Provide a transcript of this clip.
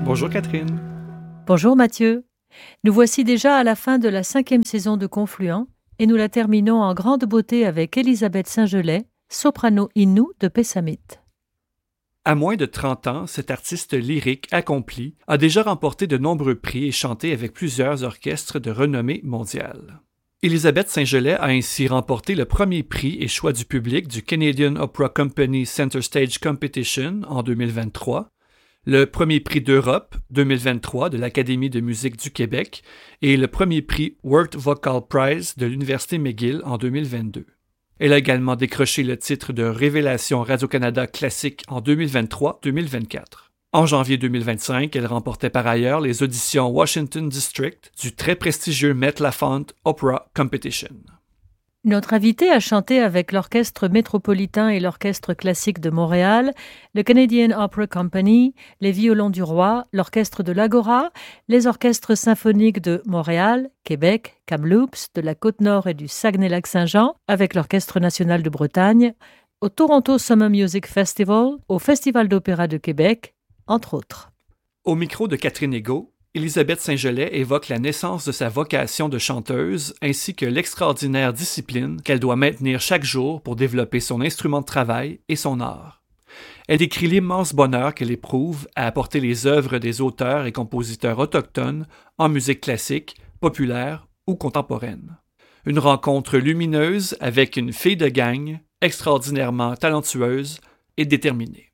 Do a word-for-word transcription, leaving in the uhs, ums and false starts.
Bonjour Catherine. Bonjour Mathieu. Nous voici déjà à la fin de la cinquième saison de Confluent et nous la terminons en grande beauté avec Elisabeth Saint-Gelais, soprano Innu de Pessamit. À moins de trente ans, cette artiste lyrique accomplie a déjà remporté de nombreux prix et chanté avec plusieurs orchestres de renommée mondiale. Elisabeth Saint-Gelais a ainsi remporté le premier prix et choix du public du Canadian Opera Company Center Stage Competition en deux mille vingt-trois, le premier prix d'Europe deux mille vingt-trois de l'Académie de musique du Québec et le premier prix World Vocal Prize de l'Université McGill en deux mille vingt-deux. Elle a également décroché le titre de Révélation Radio-Canada classique en deux mille vingt-trois deux mille vingt-quatre. En janvier deux mille vingt-cinq, elle remportait par ailleurs les auditions Washington District du très prestigieux Met Lafont Opera Competition. Notre invitée a chanté avec l'Orchestre métropolitain et l'Orchestre classique de Montréal, le Canadian Opera Company, les Violons du Roi, l'Orchestre de l'Agora, les orchestres symphoniques de Montréal, Québec, Kamloops, de la Côte-Nord et du Saguenay-Lac-Saint-Jean, avec l'Orchestre national de Bretagne, au Toronto Summer Music Festival, au Festival d'opéra de Québec, entre autres. Au micro de Catherine Egault, Elisabeth Saint-Gelais évoque la naissance de sa vocation de chanteuse ainsi que l'extraordinaire discipline qu'elle doit maintenir chaque jour pour développer son instrument de travail et son art. Elle décrit l'immense bonheur qu'elle éprouve à apporter les œuvres des auteurs et compositeurs autochtones en musique classique, populaire ou contemporaine. Une rencontre lumineuse avec une fille de gang extraordinairement talentueuse et déterminée.